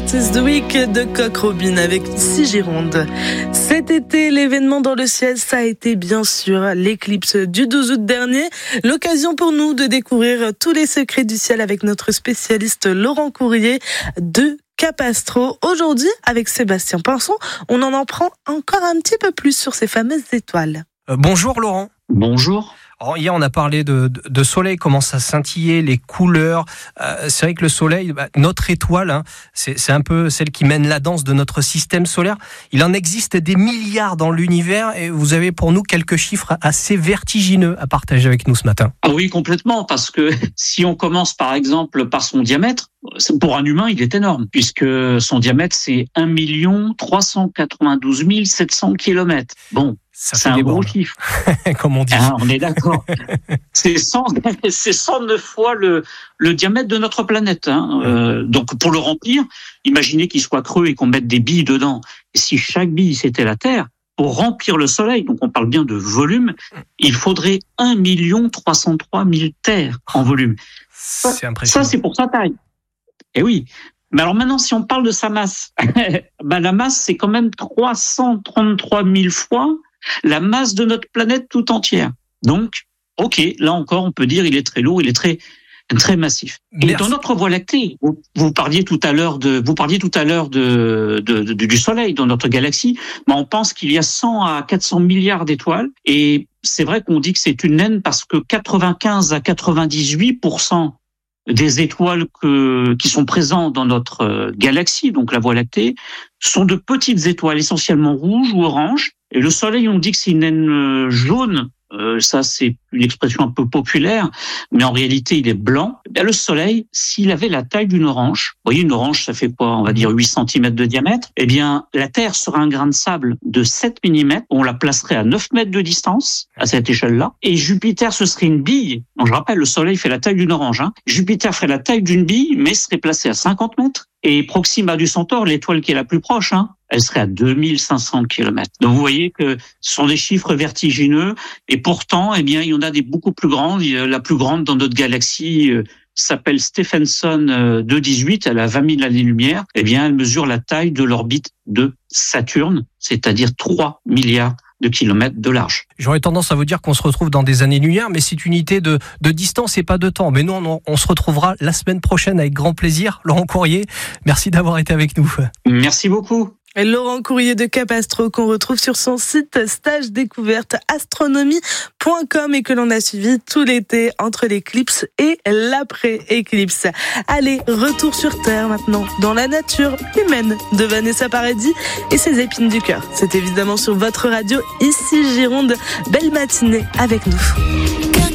Is the Week de Coq Robin avec Ici Gironde. Cet été, l'événement dans le ciel, ça a été bien sûr l'éclipse du 12 août dernier. L'occasion pour nous de découvrir tous les secrets du ciel avec notre spécialiste Laurent Courrier de Capastro. Aujourd'hui, avec Sébastien Pinson, on en apprend encore un petit peu plus sur ces fameuses étoiles. Bonjour Laurent. Bonjour. Alors, hier, on a parlé de soleil, comment ça scintillait, les couleurs. C'est vrai que le soleil, notre étoile, c'est un peu celle qui mène la danse de notre système solaire. Il en existe des milliards dans l'univers et vous avez pour nous quelques chiffres assez vertigineux à partager avec nous ce matin. Ah oui, complètement, parce que si on commence par exemple par son diamètre, pour un humain, il est énorme, puisque son diamètre, c'est 1 392 700 km. Bon. C'est un gros chiffre. Comme on dit. Ah, on est d'accord. C'est 109 fois le diamètre de notre planète. Donc, pour le remplir, imaginez qu'il soit creux et qu'on mette des billes dedans. Et si chaque bille, c'était la Terre, pour remplir le Soleil, donc on parle bien de volume, il faudrait 1 303 000 terres en volume. C'est impressionnant. Ça, c'est pour sa taille. Eh oui. Mais alors maintenant, si on parle de sa masse, la masse, c'est quand même 333 000 fois la masse de notre planète tout entière. Donc, ok, là encore, on peut dire il est très lourd, il est très très massif. Et dans notre Voie lactée, vous parliez tout à l'heure du Soleil dans notre galaxie. On pense qu'il y a 100 à 400 milliards d'étoiles, et c'est vrai qu'on dit que c'est une naine parce que 95 à 98% des étoiles qui sont présentes dans notre galaxie, donc la Voie lactée, sont de petites étoiles, essentiellement rouges ou oranges. Et le Soleil, on dit que c'est une naine jaune. Ça, c'est une expression un peu populaire, mais en réalité, il est blanc. Le Soleil, s'il avait la taille d'une orange, vous voyez, une orange, ça fait quoi? On va dire 8 cm de diamètre. Eh bien, la Terre serait un grain de sable de 7 mm. On la placerait à 9 mètres de distance, à cette échelle-là. Et Jupiter, ce serait une bille. Donc, je rappelle, le Soleil fait la taille d'une orange. Jupiter ferait la taille d'une bille, mais serait placé à 50 mètres. Et Proxima du Centaure, l'étoile qui est la plus proche, elle serait à 2500 km. Donc vous voyez que ce sont des chiffres vertigineux, et pourtant, eh bien, il y en a des beaucoup plus grandes. La plus grande dans notre galaxie s'appelle Stephenson 218, elle a 20 000 années-lumière. Eh bien, elle mesure la taille de l'orbite de Saturne, c'est-à-dire 3 milliards de kilomètres de large. J'aurais tendance à vous dire qu'on se retrouve dans des années-lumière, mais c'est une unité de distance et pas de temps. Mais nous, on se retrouvera la semaine prochaine avec grand plaisir. Laurent Courrier, merci d'avoir été avec nous. Merci beaucoup. Laurent Courrier de Capastro, qu'on retrouve sur son site stagedécouverteastronomie.com et que l'on a suivi tout l'été entre l'éclipse et l'après-éclipse. Allez, retour sur Terre maintenant, dans la nature humaine de Vanessa Paradis et ses épines du cœur. C'est évidemment sur votre radio, ici Gironde. Belle matinée avec nous.